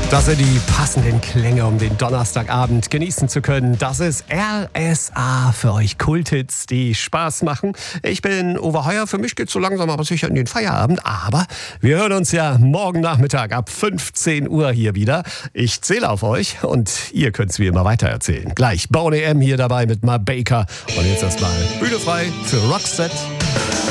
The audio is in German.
Das sind die passenden Klänge, um den Donnerstagabend genießen zu können. Das ist RSA für euch Kulthits, die Spaß machen. Ich bin Uwe Heuer. Für mich geht's so langsam aber sicher in den Feierabend. Aber wir hören uns ja morgen Nachmittag ab 15 Uhr hier wieder. Ich zähle auf euch und ihr könnt's wie immer weitererzählen. Gleich Bone M hier dabei mit Ma Baker. Und jetzt erstmal Bühne frei für Roxette.